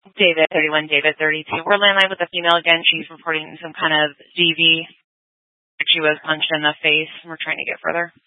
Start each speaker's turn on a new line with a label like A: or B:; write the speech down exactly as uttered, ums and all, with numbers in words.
A: David thirty-one, David thirty-two. We're landline with a female again. She's reporting some kind of D V. She was punched in the face. We're trying to get further.